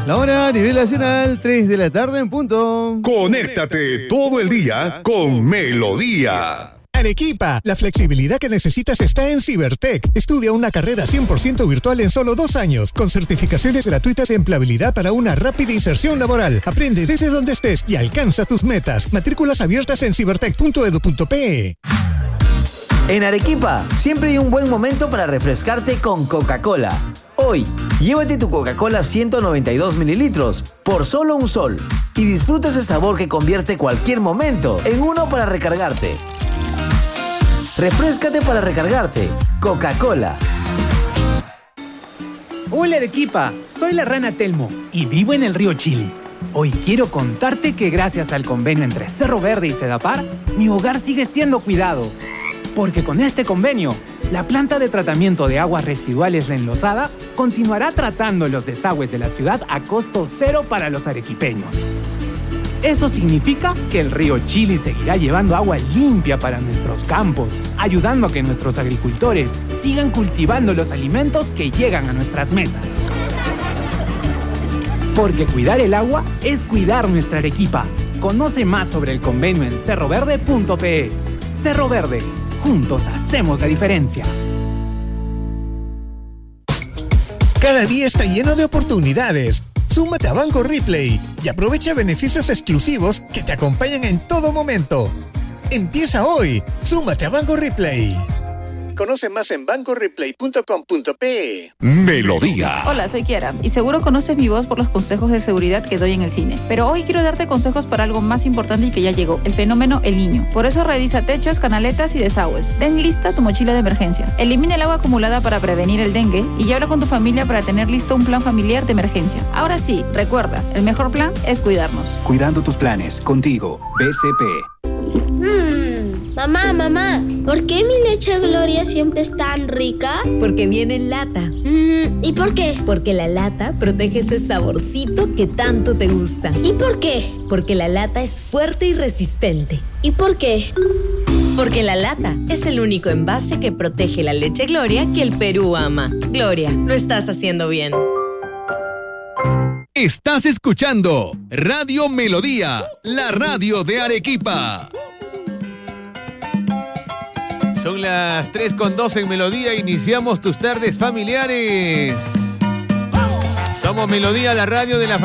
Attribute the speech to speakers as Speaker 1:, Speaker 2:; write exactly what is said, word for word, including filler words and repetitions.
Speaker 1: La hora a nivel nacional, tres de la tarde en punto.
Speaker 2: Conéctate todo el día con Melodía.
Speaker 3: Arequipa, la flexibilidad que necesitas está en Cibertech. Estudia una carrera cien por ciento virtual en solo dos años, con certificaciones gratuitas de empleabilidad para una rápida inserción laboral. Aprende desde donde estés y alcanza tus metas. Matrículas abiertas en cibertech punto edu punto pe.
Speaker 4: En Arequipa, siempre hay un buen momento para refrescarte con Coca-Cola. Hoy, llévate tu Coca-Cola ciento noventa y dos mililitros por solo un sol y disfruta ese sabor que convierte cualquier momento en uno para recargarte. Refréscate para recargarte. Coca-Cola.
Speaker 5: Hola Arequipa, soy la rana Telmo y vivo en el río Chili. Hoy quiero contarte que gracias al convenio entre Cerro Verde y Sedapar, mi hogar sigue siendo cuidado. Porque con este convenio, la planta de tratamiento de aguas residuales La Enlosada continuará tratando los desagües de la ciudad a costo cero para los arequipeños. Eso significa que el río Chili seguirá llevando agua limpia para nuestros campos, ayudando a que nuestros agricultores sigan cultivando los alimentos que llegan a nuestras mesas. Porque cuidar el agua es cuidar nuestra Arequipa. Conoce más sobre el convenio en cerro verde punto pe. Cerro Verde. Juntos hacemos la diferencia.
Speaker 3: Cada día está lleno de oportunidades. Súmate a Banco Replay y aprovecha beneficios exclusivos que te acompañan en todo momento. Empieza hoy. Súmate a Banco Replay. Conoce más en banco replay punto com punto pe.
Speaker 2: Melodía.
Speaker 6: Hola, soy Kiara y seguro conoces mi voz por los consejos de seguridad que doy en el cine. Pero hoy quiero darte consejos para algo más importante y que ya llegó, el fenómeno El Niño. Por eso revisa techos, canaletas y desagües. Ten lista tu mochila de emergencia. Elimina el agua acumulada para prevenir el dengue y habla con tu familia para tener listo un plan familiar de emergencia. Ahora sí, recuerda, el mejor plan es cuidarnos.
Speaker 7: Cuidando tus planes, contigo, B C P.
Speaker 8: Mmm, mamá, mamá, ¿por qué mi leche Gloria siempre es tan rica?
Speaker 9: Porque viene en lata.
Speaker 8: Mm, ¿y por qué?
Speaker 9: Porque la lata protege ese saborcito que tanto te gusta.
Speaker 8: ¿Y por qué?
Speaker 9: Porque la lata es fuerte y resistente.
Speaker 8: ¿Y por qué?
Speaker 9: Porque la lata es el único envase que protege la leche Gloria que el Perú ama. Gloria, lo estás haciendo bien.
Speaker 10: Estás escuchando Radio Melodía, la radio de Arequipa. Son las tres con doce en Melodía, iniciamos tus tardes familiares. Somos Melodía, la radio de la familia.